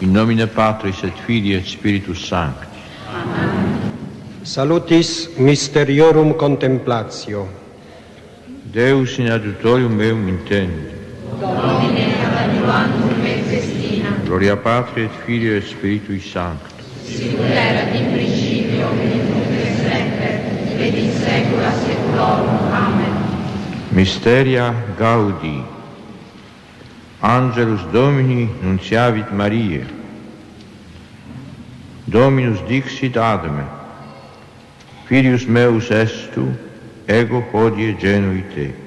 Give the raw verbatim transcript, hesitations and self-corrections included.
In nomine Patris et Filii et Spiritus Sancti. Amen. Salutis Mysteriorum Contemplatio. Deus in adjutorium meum intende. Domine ad adjuvandum me festina. Gloria Patri et Filii et Spiritui Sancto. Sicut erat in principio, et nunc et semper, et in saecula saeculorum. Amen. Mysteria Gaudi. Angelus Domini nunciavit Mariae. Dominus dixit Adame: Filius meus est tu, ego hodie genui te.